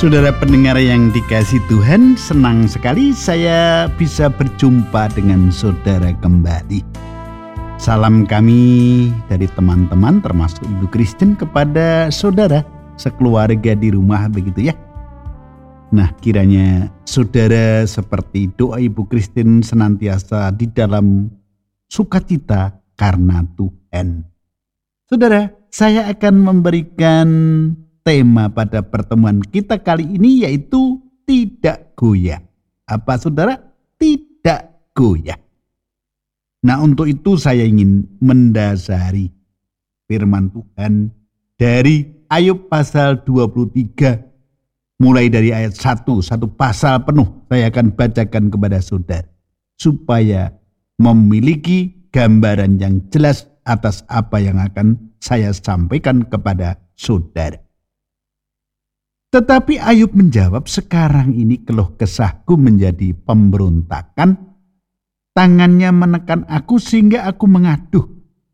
Saudara pendengar yang dikasihi Tuhan, senang sekali saya bisa berjumpa dengan saudara kembali. Salam kami dari teman-teman termasuk Ibu Kristen kepada saudara sekeluarga di rumah, begitu ya. Nah, kiranya saudara seperti doa Ibu Kristen senantiasa di dalam sukacita karena Tuhan. Saudara, saya akan memberikan tema pada pertemuan kita kali ini, yaitu tidak goyah. Apa saudara? Tidak goyah. Nah, untuk itu saya ingin mendasari firman Tuhan dari Ayub pasal 23. Mulai dari ayat 1, satu pasal penuh saya akan bacakan kepada saudara. Supaya memiliki gambaran yang jelas atas apa yang akan saya sampaikan kepada saudara. Tetapi Ayub menjawab, sekarang ini keluh kesahku menjadi pemberontakan, tangannya menekan aku sehingga aku mengaduh.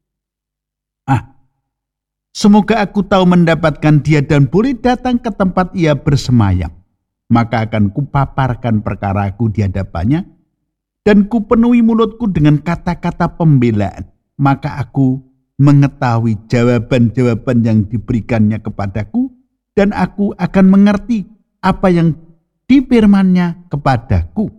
Semoga aku tahu mendapatkan dia dan boleh datang ke tempat ia bersemayam. Maka akan kupaparkan perkaraku di hadapannya dan kupenuhi mulutku dengan kata-kata pembelaan. Maka aku mengetahui jawaban-jawaban yang diberikannya kepadaku, dan aku akan mengerti apa yang difirmannya kepadaku.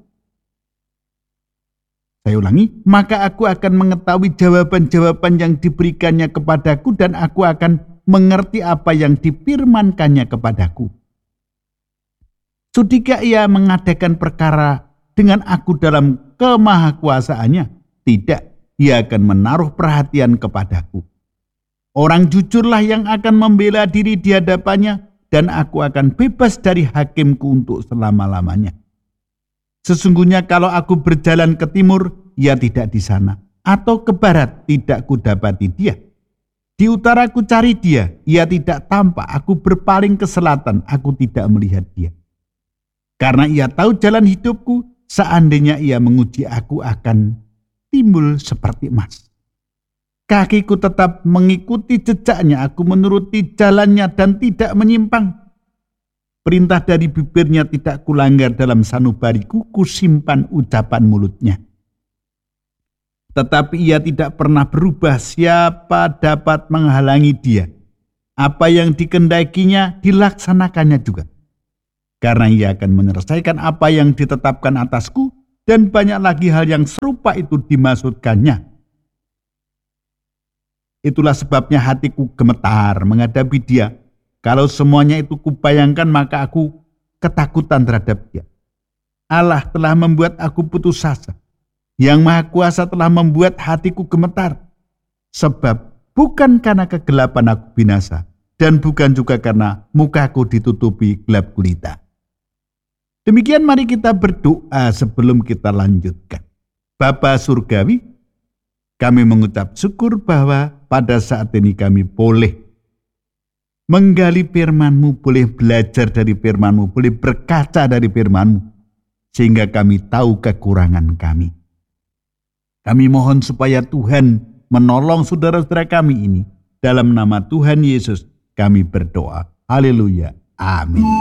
Saya ulangi, maka aku akan mengetahui jawaban-jawaban yang diberikannya kepadaku, dan aku akan mengerti apa yang difirmankannya kepadaku. Sudikah ia mengadakan perkara dengan aku dalam kemahakuasaannya? Tidak, ia akan menaruh perhatian kepadaku. Orang jujurlah yang akan membela diri di hadapannya, dan aku akan bebas dari hakimku untuk selama-lamanya. Sesungguhnya kalau aku berjalan ke timur, ia tidak di sana, atau ke barat, tidak kudapati dia. Di utara ku cari dia, ia tidak tampak. Aku berpaling ke selatan, aku tidak melihat dia. Karena ia tahu jalan hidupku, seandainya ia menguji aku akan timbul seperti emas. Kakiku tetap mengikuti jejaknya, aku menuruti jalannya dan tidak menyimpang. Perintah dari bibirnya tidak kulanggar, dalam sanubariku kusimpan ucapan mulutnya. Tetapi ia tidak pernah berubah, siapa dapat menghalangi dia? Apa yang dikendakinya dilaksanakannya juga. Karena ia akan menyelesaikan apa yang ditetapkan atasku, dan banyak lagi hal yang serupa itu dimaksudkannya. Itulah sebabnya hatiku gemetar menghadapi dia. Kalau semuanya itu kubayangkan, maka aku ketakutan terhadap dia. Allah telah membuat aku putus asa. Yang Maha Kuasa telah membuat hatiku gemetar. Sebab bukan karena kegelapan aku binasa, dan bukan juga karena mukaku ditutupi gelap gulita. Demikian mari kita berdoa sebelum kita lanjutkan. Bapa Surgawi, kami mengucap syukur bahwa pada saat ini kami boleh menggali firman-Mu, boleh belajar dari firman-Mu, boleh berkaca dari firman-Mu, sehingga kami tahu kekurangan kami. Kami mohon supaya Tuhan menolong saudara-saudara kami ini. Dalam nama Tuhan Yesus kami berdoa. Haleluya. Amin.